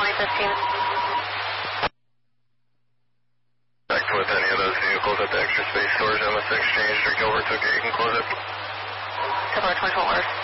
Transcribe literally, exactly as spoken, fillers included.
twenty fifteen. Connect with any of those vehicles at the extra space storage M S exchange or Gilbert, okay, you can close it. Silver twenty-four orders.